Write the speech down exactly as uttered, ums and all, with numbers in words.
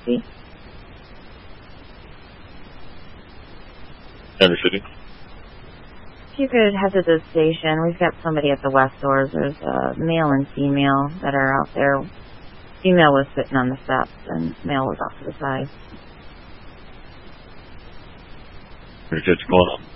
sixty. Center City. If you could head to the station, we've got somebody at the west doors. There's a male and female that are out there. Female was sitting on the steps, and male was off to the side. Here's what's going on.